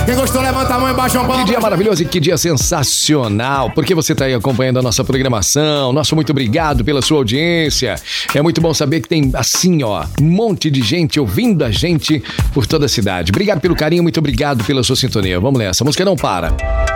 Quem gostou, levanta a mão e baixa uma palma. Que dia maravilhoso e que dia sensacional, porque você está aí acompanhando a nossa programação. Nosso muito obrigado pela sua audiência. É muito bom saber que tem, assim, ó, um monte de gente ouvindo a gente por toda a cidade. Obrigado pelo carinho, muito obrigado pela sua sintonia. Vamos nessa, a música não para.